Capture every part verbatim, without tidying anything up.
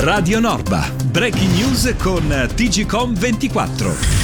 Radio Norba, breaking news con T G Com ventiquattro.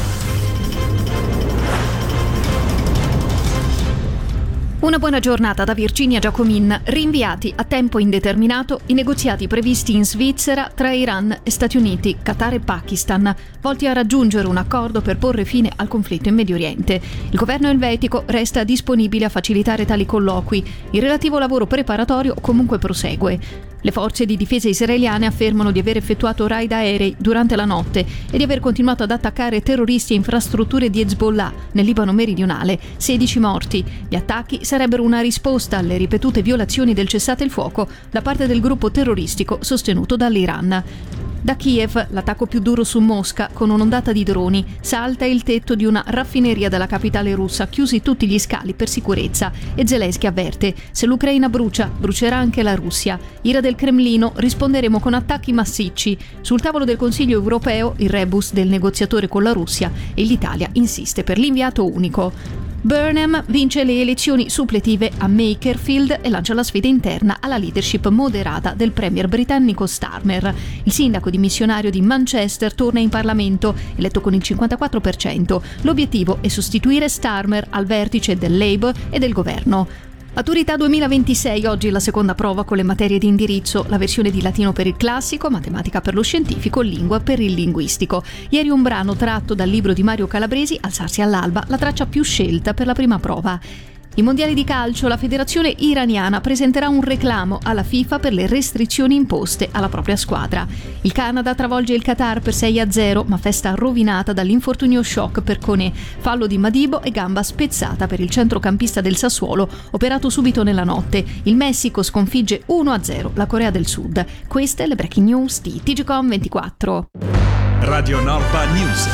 Una buona giornata da Virginia Giacomin. Rinviati a tempo indeterminato i negoziati previsti in Svizzera tra Iran e Stati Uniti, Qatar e Pakistan, volti a raggiungere un accordo per porre fine al conflitto in Medio Oriente. Il governo elvetico resta disponibile a facilitare tali colloqui. Il relativo lavoro preparatorio comunque prosegue. Le forze di difesa israeliane affermano di aver effettuato raid aerei durante la notte e di aver continuato ad attaccare terroristi e infrastrutture di Hezbollah nel Libano meridionale. sedici morti. Gli attacchi sarebbero una risposta alle ripetute violazioni del cessate il fuoco da parte del gruppo terroristico sostenuto dall'Iran. Da Kiev, l'attacco più duro su Mosca con un'ondata di droni. Salta il tetto di una raffineria della capitale russa, chiusi tutti gli scali per sicurezza. E Zelensky avverte: se l'Ucraina brucia, brucerà anche la Russia. Ira del Cremlino: risponderemo con attacchi massicci. Sul tavolo del Consiglio europeo il rebus del negoziatore con la Russia e l'Italia insiste per l'inviato unico. Burnham vince le elezioni suppletive a Makerfield e lancia la sfida interna alla leadership moderata del premier britannico Starmer. Il sindaco dimissionario di Manchester torna in Parlamento, eletto con il cinquantaquattro per cento. L'obiettivo è sostituire Starmer al vertice del Labour e del governo. Maturità duemilaventisei, oggi la seconda prova con le materie di indirizzo, la versione di latino per il classico, matematica per lo scientifico, lingua per il linguistico. Ieri un brano tratto dal libro di Mario Calabresi, Alzarsi all'alba, la traccia più scelta per la prima prova. I mondiali di calcio, la federazione iraniana presenterà un reclamo alla FIFA per le restrizioni imposte alla propria squadra. Il Canada travolge il Qatar per sei a zero, ma festa rovinata dall'infortunio shock per Koné, fallo di Madibo e gamba spezzata per il centrocampista del Sassuolo, operato subito nella notte. Il Messico sconfigge uno a zero la Corea del Sud. Queste le breaking news di T G Com ventiquattro. Radio Norba News.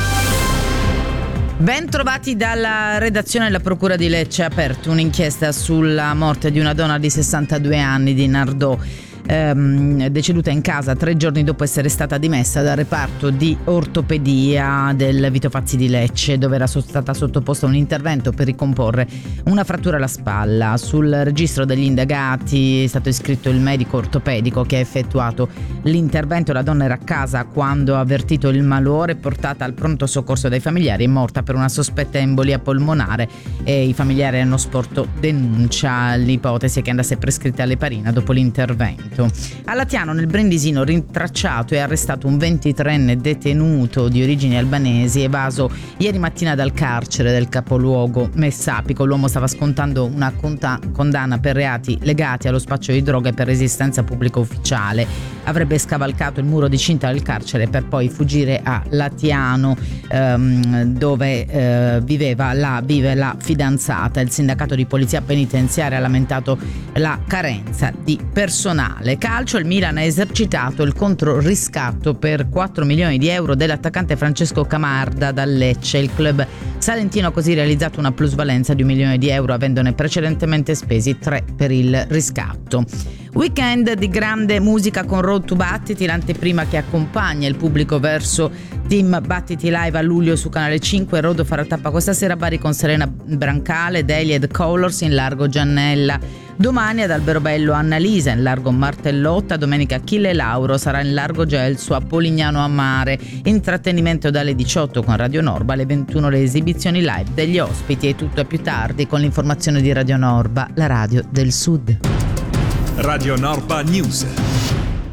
Ben trovati dalla redazione della Procura di Lecce. Ha aperto un'inchiesta sulla morte di una donna di sessantadue anni di Nardò, ehm, deceduta in casa tre giorni dopo essere stata dimessa dal reparto di ortopedia del Vito Fazzi di Lecce, dove era stata sottoposta a un intervento per ricomporre una frattura alla spalla. Sul registro degli indagati è stato iscritto il medico ortopedico che ha effettuato l'intervento. La donna era a casa quando ha avvertito il malore, portata al pronto soccorso dai familiari, è morta per una sospetta embolia polmonare e i familiari hanno sporto denuncia. L'ipotesi è che andasse prescritta all'eparina dopo l'intervento. A Latiano, nel Brindisino, rintracciato e arrestato un ventitreenne detenuto di origini albanesi, evaso ieri mattina dal carcere del capoluogo Messapico. L'uomo stava scontando una conta- condanna per reati legati allo spaccio di droga e per resistenza pubblica ufficiale. Avrebbe scavalcato il muro di cinta del carcere per poi fuggire a Latiano, ehm, dove eh, viveva la, vive la fidanzata. Il sindacato di polizia penitenziaria ha lamentato la carenza di personale. Calcio, il Milan ha esercitato il controriscatto per quattro milioni di euro dell'attaccante Francesco Camarda dal Lecce. Il club salentino ha così realizzato una plusvalenza di un milione di euro, avendone precedentemente spesi tre per il riscatto. Weekend di grande musica con Road to Battiti, l'anteprima che accompagna il pubblico verso Team Battiti Live a luglio su Canale cinque. Road farà tappa questa sera a Bari con Serena Brancale, Delia ed Colors in largo Giannella. Domani ad Alberobello Annalisa in largo Martellotta. Domenica Achille Lauro sarà in largo Gelso a Polignano a Mare. Intrattenimento dalle diciotto con Radio Norba, alle ventuno le esibizioni live degli ospiti e tutto a più tardi con l'informazione di Radio Norba, la radio del Sud. Radio Norba News.